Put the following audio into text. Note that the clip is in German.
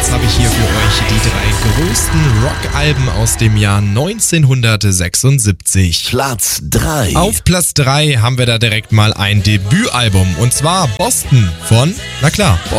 Charts habe ich hier für euch die 3 größten Rockalben aus dem Jahr 1976. Platz 3. Auf Platz 3 haben wir da direkt mal ein Debütalbum und zwar Boston von, na klar,